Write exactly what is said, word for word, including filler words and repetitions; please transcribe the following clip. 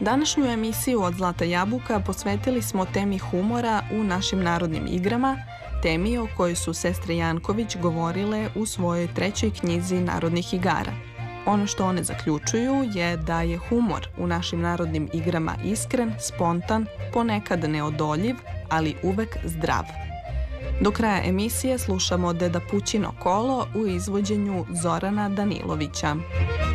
Današnju emisiju Od zlata jabuka posvetili smo temi humora u našim narodnim igrama, temi o kojoj su sestre Janković govorile u svojoj trećoj knjizi narodnih igara. Ono što one zaključuju je da je humor u našim narodnim igrama iskren, spontan, ponekad neodoljiv, ali uvek zdrav. Do kraja emisije slušamo Deda Pućino kolo u izvođenju Zorana Danilovića.